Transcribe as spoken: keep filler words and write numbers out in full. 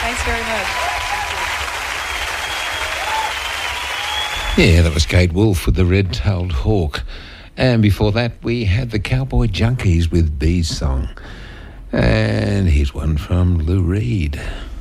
Thanks very much. Yeah, that was Kate Wolf with the Red-Tailed Hawk. And before that, we had the Cowboy Junkies with Bee's Song. And here's one from Lou Reed.